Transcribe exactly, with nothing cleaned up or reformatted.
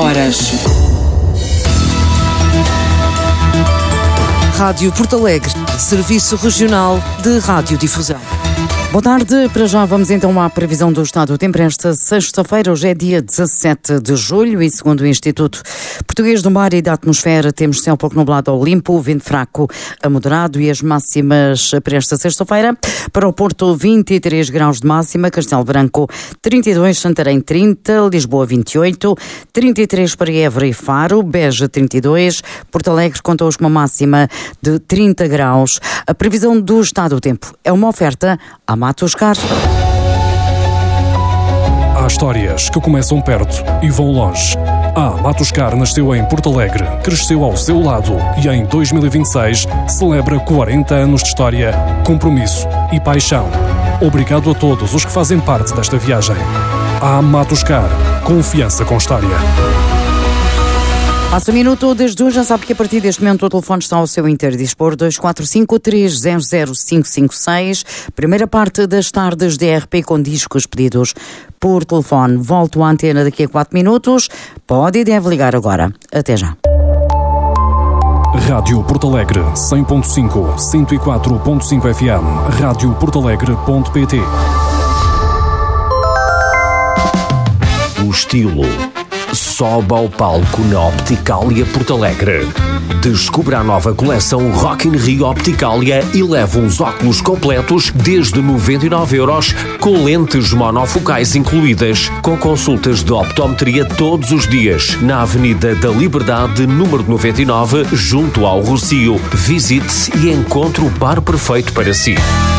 horas. Rádio Porto Alegre, Serviço Regional de Radiodifusão. Boa tarde, para já vamos então à previsão do estado do tempo esta sexta-feira. Hoje é dia dezassete de julho e segundo o Instituto Português do Mar e da Atmosfera temos céu pouco nublado ao limpo, vento fraco a moderado e as máximas para esta sexta-feira. Para o Porto, vinte e três graus de máxima, Castelo Branco trinta e dois, Santarém trinta, Lisboa vinte e oito, trinta e três para Évora e Faro, Beja trinta e dois, Porto Alegre conta hoje com uma máxima de trinta graus. A previsão do estado do tempo é uma oferta à Matuscar. Há histórias que começam perto e vão longe. A Matuscar nasceu em Porto Alegre, cresceu ao seu lado e em dois mil e vinte e seis celebra quarenta anos de história, compromisso e paixão. Obrigado a todos os que fazem parte desta viagem. A Matuscar, confiança com história. Passa um minuto desde hoje, já sabe que a partir deste momento o telefone está ao seu interdispor, dois quatro cinco, três zero zero, cinco cinco seis. Primeira parte das tardes de R P com discos pedidos por telefone. Volto à antena daqui a quatro minutos. Pode e deve ligar agora. Até já. Rádio Porto Alegre cem ponto cinco, cento e quatro ponto cinco F M. rádio porto alegre ponto pt. O estilo sobe ao palco na Opticalia Porto Alegre. Descubra a nova coleção Rock in Rio Opticalia e leve uns óculos completos desde noventa e nove euros, com lentes monofocais incluídas, com consultas de optometria todos os dias, na Avenida da Liberdade, número noventa e nove, junto ao Rocio. Visite e encontre o par perfeito para si.